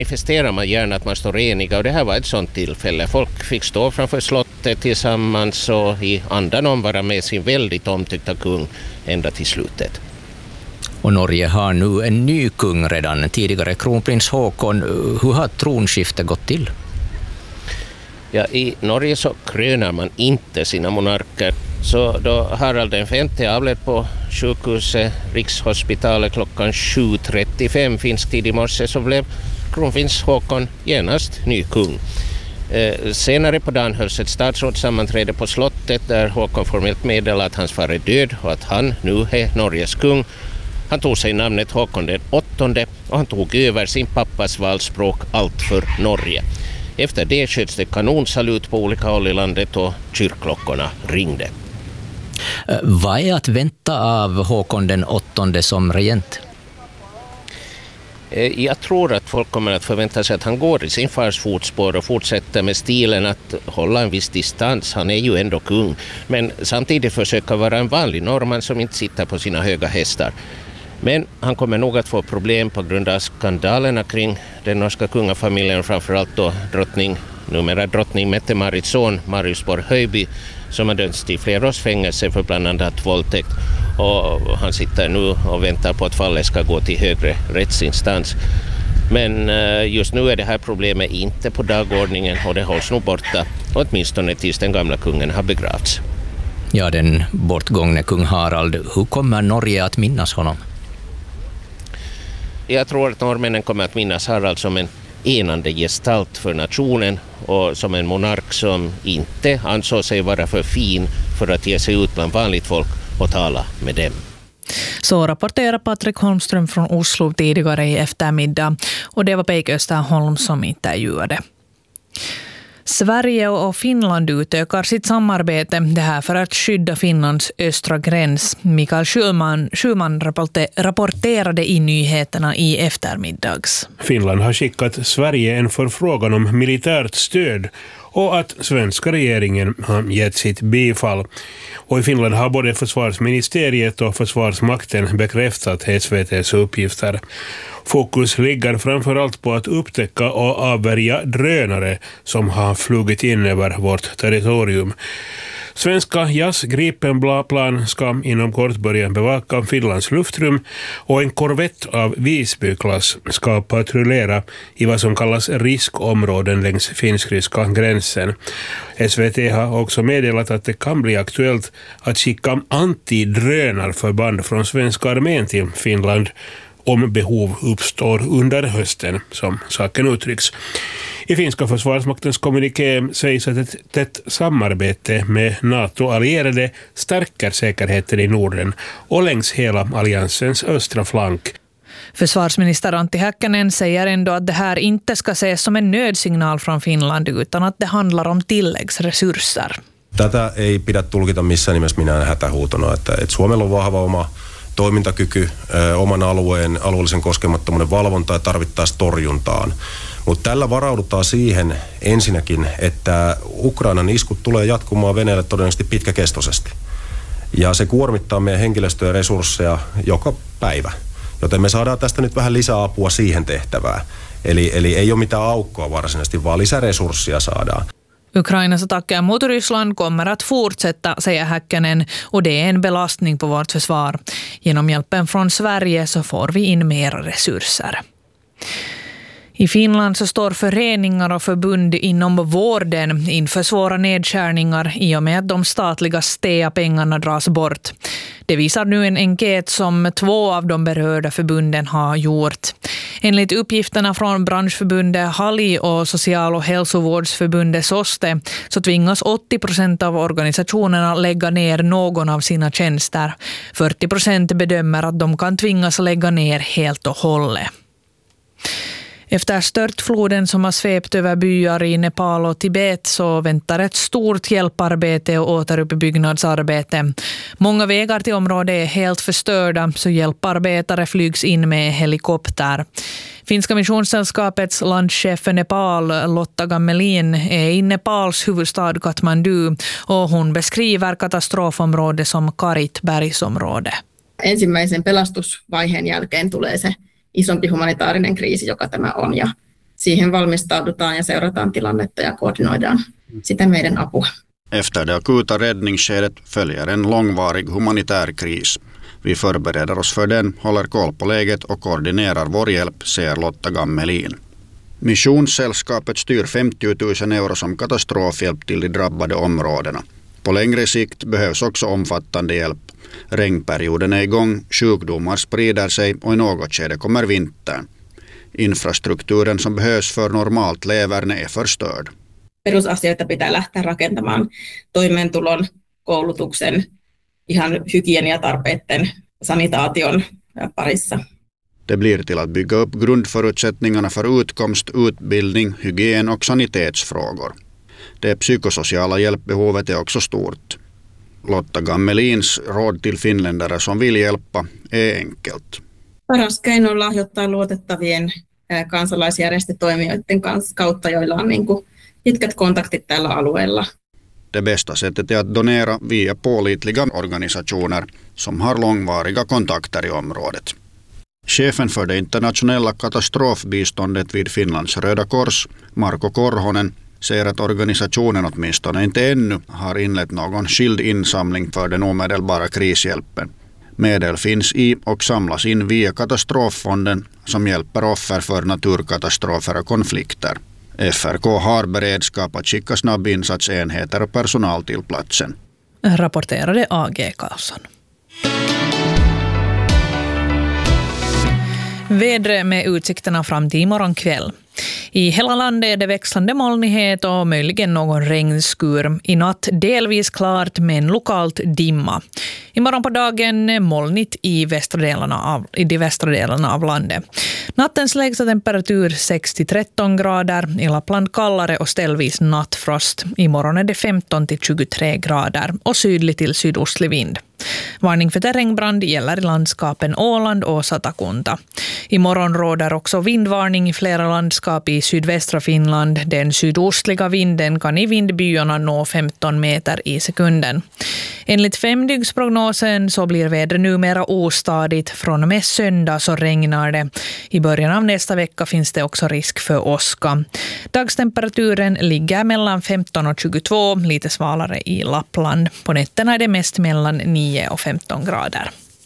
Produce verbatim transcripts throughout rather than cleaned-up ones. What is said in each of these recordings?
Manifesterar man gärna att man står eniga, och det här var ett sånt tillfälle. Folk fick stå framför slottet tillsammans och i andan om vara med sin väldigt omtyckta kung ända till slutet. Och Norge har nu en ny kung redan, tidigare kronprins Håkon. Hur har tronskiftet gått till? Ja, i Norge så krönar man inte sina monarker. Så då Harald den femte avled på sjukhuset Rikshospitalet klockan sju trettiofem finsk tid i morse, så blev kronprins Håkon genast ny kung. Eh, senare på dagen hölls ett statsrådssammanträde på slottet där Håkon formellt meddelade att hans far är död och att han nu är Norges kung. Han tog sig namnet Håkon den åttonde och han tog över sin pappas valspråk Allt för Norge. Efter det sköts det kanonsalut på olika håll i landet och kyrkklockorna ringde. Vad är att vänta av Håkon den åttonde som regent? Jag tror att folk kommer att förvänta sig att han går i sin fars fotspår och fortsätter med stilen att hålla en viss distans. Han är ju ändå kung, men samtidigt försöka vara en vanlig norrman som inte sitter på sina höga hästar. Men han kommer nog att få problem på grund av skandalerna kring den norska kungafamiljen, framförallt då drottning, numera drottning Mette-Marits son Marius Borg-Höjby, som har dömts till flera års fängelse för bland annat våldtäkt. Och han sitter nu och väntar på att fallet ska gå till högre rättsinstans. Men just nu är det här problemet inte på dagordningen och det hålls nog borta, åtminstone tills den gamla kungen har begravts. Ja, den bortgångne kung Harald, hur kommer Norge att minnas honom? Jag tror att norrmännen kommer att minnas Harald som en enande gestalt för nationen och som en monark som inte ansåg sig vara för fin för att ge sig ut bland vanligt folk och tala med dem. Så rapporterar Patrik Holmström från Oslo tidigare i eftermiddag, och det var Peik Österholm som intervjuade. Sverige och Finland utökar sitt samarbete, det här för att skydda Finlands östra gräns. Mikael Schulman, Schulman rapporterade i nyheterna i eftermiddags. Finland har skickat Sverige en förfrågan om militärt stöd och att svenska regeringen har gett sitt bifall. Och i Finland har både försvarsministeriet och försvarsmakten bekräftat S V T:s uppgifter. Fokus ligger framförallt på att upptäcka och avvärja drönare som har flugit in över vårt territorium. Svenska JAS Gripen-plan ska inom kort börja bevaka Finlands luftrum, och en korvett av Visby-klass ska patrullera i vad som kallas riskområden längs finsk-ryska gränsen. S V T har också meddelat att det kan bli aktuellt att skicka antidrönarförband från svenska armén till Finland om behov uppstår under hösten, som saken uttrycks. I finska försvarsmaktens kommuniké sägs att ett tätt samarbete med NATO-allierade stärker säkerheten i Norden och längs hela alliansens östra flank. Försvarsminister Antti Häkkänen säger ändå att det här inte ska ses som en nödsignal från Finland, utan att det handlar om tilläggsresurser. Tätä ei pidä tulkita missään nimessä minään hätähuutona, että, että Suomella on vahva oma toimintakyky, ö, oman alueen alueellisen koskemattomuuden valvontaa ja tarvittaessa torjuntaan. Mutta tällä varaudutaan siihen ensinnäkin, että Ukrainan iskut tulee jatkumaan Venäjälle todennäköisesti pitkäkestoisesti. Ja se kuormittaa meidän henkilöstöä ja resursseja joka päivä. Joten me saadaan tästä nyt vähän lisää apua siihen tehtävään. Eli, eli ei ole mitään aukkoa varsinaisesti, vaan lisäresursseja saadaan. Ukrainas attacker mot Ryssland kommer att fortsätta, säger Häkkänen, och det är en belastning på vårt försvar. Genom hjälpen från Sverige så får vi in mer resurser. I Finland så står föreningar och förbund inom vården inför svåra nedskärningar i och med att de statliga S T A-pengarna dras bort. Det visar nu en enkät som två av de berörda förbunden har gjort. Enligt uppgifterna från branschförbundet Hali och social- och hälsovårdsförbundet SOSTE så tvingas åttio procent av organisationerna lägga ner någon av sina tjänster. fyrtio procent bedömer att de kan tvingas lägga ner helt och hållet. Efter störtfloden som har svept över byar i Nepal och Tibet så väntar ett stort hjälparbete och återuppbyggnadsarbete. Många vägar till området är helt förstörda, så hjälparbetare flygs in med helikopter. Finska missionssällskapets landchef för Nepal, Lotta Gammelin, är i Nepals huvudstad Kathmandu, och hon beskriver katastrofområdet som Karit-bergsområde. Ensimmäisen pelastusvaiheen jälkeen tulee se isompi humanitaarinen kriisi, joka tämä on. Ja siihen valmistaudutaan ja seurataan tilannetta ja koordinoidaan sitä meidän apua. Efter det akuta räddningsskedet följer en långvarig humanitär kris. Vi förbereder oss för den, håller koll på läget och koordinerar vår hjälp, säger Lotta Gammelin. Missionssällskapet styr femtio tusen euro som katastrofhjälp till de drabbade områdena. På längre sikt behövs också omfattande hjälp. Regnperioden är igång, sjukdomar sprider sig och i något skede kommer vintern. Infrastrukturen som behövs för normalt leverne är förstörd. Perusasioita pitää lähteä rakentamaan toimeentulon, koulutuksen, ihan hygieniatarpeiden, sanitaation parissa. Det blir till att bygga upp grundförutsättningarna för utkomst, utbildning, hygien och sanitetsfrågor. Det psykosociala hjälpbehovet är också stort. Lotta Gammelins råd till finländare som vill hjälpa är enkelt. Paras keino on lahjoittaa luotettavien kansalaisjärjestötoimijoiden kautta, joilla on niin kuin pitkät kontaktit tällä alueella. Det bästa sättet är att donera via pålitliga organisationer som har långvariga kontakter i området. Chefen för det internationella katastrofbiståndet vid Finlands Röda Kors, Marko Korhonen, säger att organisationen åtminstone inte ännu har inlett någon skild insamling för den omedelbara krishjälpen. Medel finns i och samlas in via katastroffonden som hjälper offer för naturkatastrofer och konflikter. F R K har beredskap att skicka snabbinsatsenheter och personal till platsen. Rapporterade A G Karlsson. Vädret med utsikterna fram till imorgon kväll. I hela landet är det växlande molnighet och möjligen någon regnskur. I natt delvis klart men lokalt dimma. Imorgon på dagen molnigt i, västra delarna av, i de västra delarna av landet. Nattens lägsta temperatur sex till tretton grader. I Lappland kallare och ställvis nattfrost. Imorgon är det femton till tjugotre grader och sydlig till sydostlig vind. Varning för terrängbrand gäller i landskapen Åland och Satakunta. Imorgon råder också vindvarning i flera landskap i sydvästra Finland. Den sydostliga vinden kan i vindbyarna nå femton meter i sekunden. Enligt femdygnsprognosen så blir vädret numera ostadigt. Från och med söndag så regnar det. I början av nästa vecka finns det också risk för åska. Dagstemperaturen ligger mellan femton och tjugotvå, lite svalare i Lappland. På nätterna är det mest mellan nio och femton grader.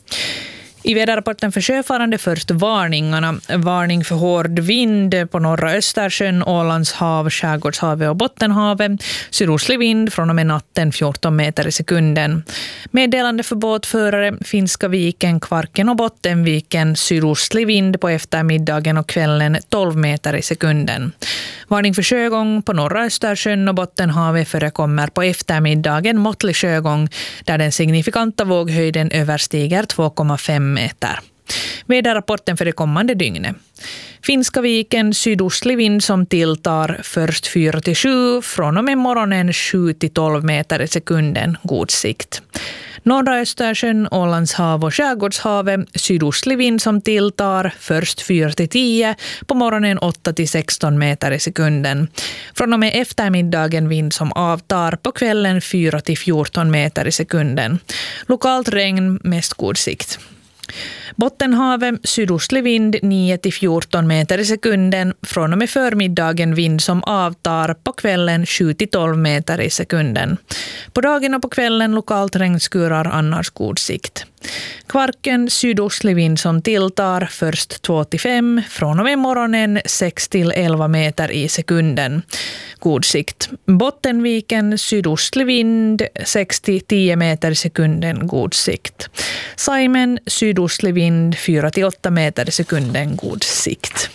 I väderrapporten för sjöfarande först varningarna. Varning för hård vind på norra Östersjön, Ålands hav, Skärgårdshavet och Bottenhavet. Sydostlig vind från och med natten fjorton meter i sekunden. Meddelande för båtförare, Finska viken, Kvarken och Bottenviken. Sydostlig vind på eftermiddagen och kvällen tolv meter i sekunden. Varning för sjögång på norra Östersjön och Bottenhavet förekommer på eftermiddagen måttlig sjögång där den signifikanta våghöjden överstiger två komma fem meter. Väderrapporten för det kommande dygnet. Finska viken, sydostlig vind som tilltar först fyra till sju, från och med morgonen sju till tolv meter i sekunden, god sikt. Norra Östersjön, Ålands hav och Skärgårdshavet, sydostlig vind som tilltar först fyra till tio, på morgonen åtta till sexton meter i sekunden. Från och med eftermiddagen vind som avtar, på kvällen fyra till fjorton meter i sekunden. Lokalt regn, mest god sikt. Bottenhavet, sydostlig vind nio till fjorton meter i sekunden. Från och med förmiddagen vind som avtar, på kvällen sju till tolv meter i sekunden. På dagen och på kvällen lokalt regnskurar, annars god sikt. Kvarken, sydostlig vind som tilltar, först två till fem, från och med morgonen sex till elva meter i sekunden. God sikt. Bottenviken, sydostlig vind sex till tio meter i sekunden, god sikt. Saimen, sydostlig vind fyra till åtta meter i sekunden, god sikt.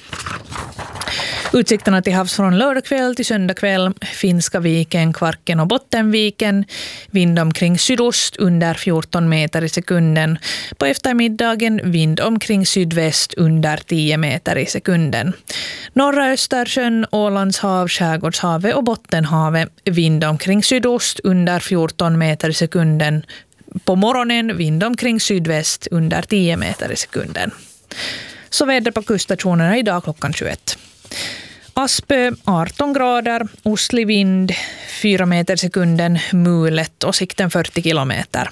Utsikterna till havs från lördagkväll till söndagkväll. Finska viken, Kvarken och Bottenviken. Vind omkring sydost under fjorton meter i sekunden. På eftermiddagen vind omkring sydväst under tio meter i sekunden. Norra Östersjön, Ålands hav, Skärgårdshavet och Bottenhavet. Vind omkring sydost under fjorton meter i sekunden. På morgonen vind omkring sydväst under tio meter i sekunden. Så väder på kuststationerna idag klockan tjugoett. Aspö arton grader, ostlig vind fyra meter i sekunden, mulet och sikten fyrtio kilometer.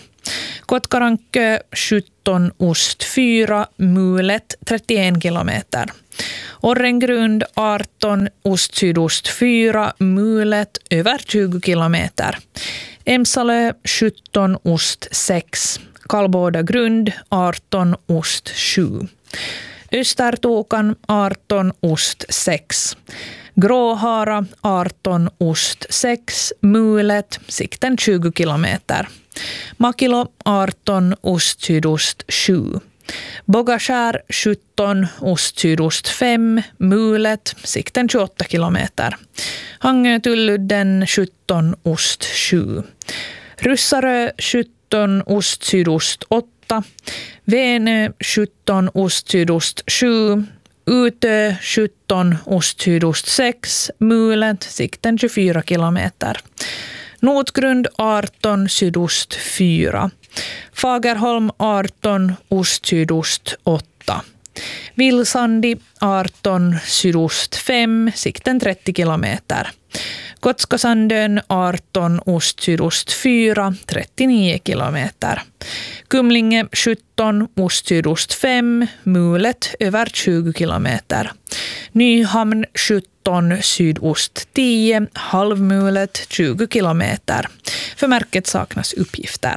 Kotkarankö sjutton, ost fyra, mulet trettioen kilometer. Orrengrund arton, ost-sydost fyra, Mulet över tjugo kilometer. Emsalö sjutton, ost sex. Kallbåda grund arton, ost sju. Östertokan arton, ost sex. Gråhara arton, ost sex. Mulet sikten tjugo kilometer. Makilo arton, ost sydost sju. Bogaskär sjutton, ost sydost fem. Mulet sikten tjugoåtta kilometer. Hangö Tulludden sjutton, ost sju. Ryssarö sjutton, ost sydost åtta. Venö sjutton, ost sydost sju. Utö sjutton, ost sydost sex. Mulet sikten tjugofyra kilometer. Notgrund arton, sydost fyra. Fagerholm arton, ost sydost åtta. Vilsandi arton, sydost fem, sikten trettio kilometer. Kotskasandön arton, ost sydost fyra, trettionio kilometer. Kumlinge sjutton, ost sydost fem, Mulet över tjugo kilometer. Nyhamn sjutton, sydost tio, Halvmulet tjugo kilometer. För märket saknas uppgifter.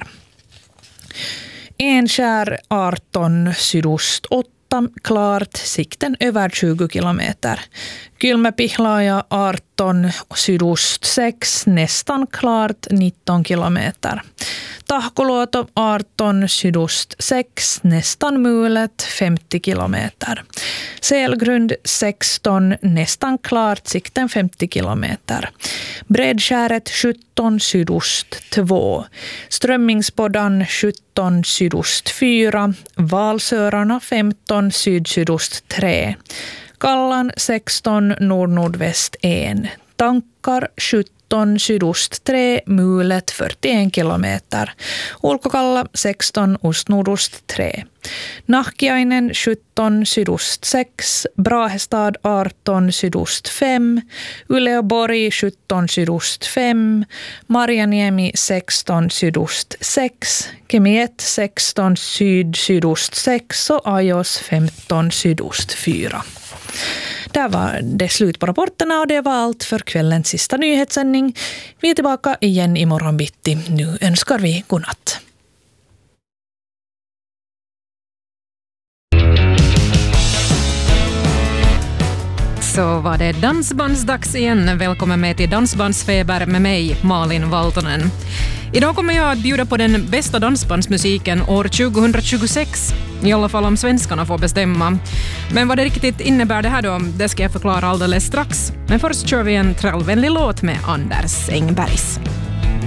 Enskär arton, sydost åtta, klart, sikten över tjugo kilometer. Kylmäpihlaja arton, sydost sex, nästan klart, nitton kilometer. Tahkoluoto arton, sydost sex, nästan Mulet, femtio kilometer. Selgrund sexton, nästan klart, sikten femtio kilometer. Bredskäret sjutton, sydost två. Strömmingsboddan sjutton, sydost fyra. Valsörarna femton, syd-sydost tre. Kallan sexton, nord-nordväst en. Tankar sjutton, sydost tre, Mulet fyrtioen kilometer. Ulkokalla sexton, ost-nordost tre. Nahkiainen sjutton, sydost sex. Brahestad arton, sydost fem. Uleåborg sjutton, sydost fem. Marjaniemi sexton, sydost sex. Kemiet sexton, syd-sydost sex och Ajos femton, sydost fyra. Där var det slut på rapporterna och det var allt för kvällens sista nyhetssändning. Vi är tillbaka igen imorgon bitti. Nu önskar vi godnatt. Så var det dansbandsdags igen. Välkommen med till Dansbandsfeber med mig, Malin Valtonen. Idag kommer jag att bjuda på den bästa dansbandsmusiken år tjugohundratjugosex. I alla fall om svenskarna får bestämma. Men vad det riktigt innebär det här då, det ska jag förklara alldeles strax. Men först kör vi en trallvänlig låt med Anders Engbergs.